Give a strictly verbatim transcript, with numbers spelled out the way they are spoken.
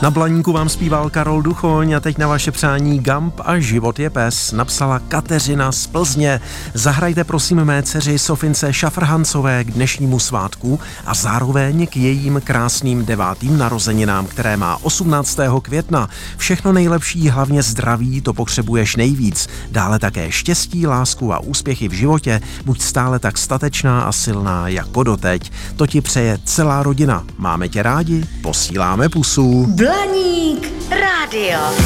Na Blaníku vám zpíval Karol Duchoň a teď na vaše přání Gump a Život je pes napsala Kateřina z Plzně. Zahrajte prosím mé dceři Sofince Šafrhancové k dnešnímu svátku a zároveň k jejím krásným devátým narozeninám, které má osmnáctého května. Všechno nejlepší, hlavně zdraví, to potřebuješ nejvíc. Dále také štěstí, lásku a úspěchy v životě. Buď stále tak statečná a silná jako doteď. To ti přeje celá rodina. Máme tě rádi, posíláme pusu. Blaník rádio.